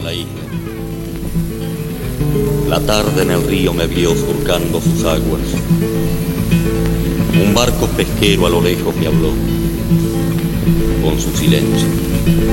la isla. La tarde en el río me vio surcando sus aguas. Un barco pesquero a lo lejos me habló con su silencio.